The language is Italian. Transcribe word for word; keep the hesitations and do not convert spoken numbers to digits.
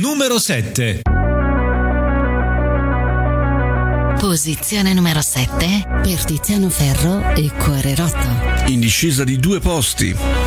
numero sette. Posizione numero sette per Tiziano Ferro e Cuore Rotto. In discesa di due posti.